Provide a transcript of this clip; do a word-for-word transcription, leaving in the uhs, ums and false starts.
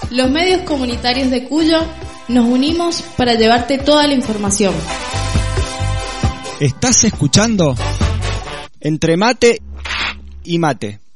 Los medios comunitarios de Cuyo nos unimos para llevarte toda la información. ¿Estás escuchando? Entre mate y mate.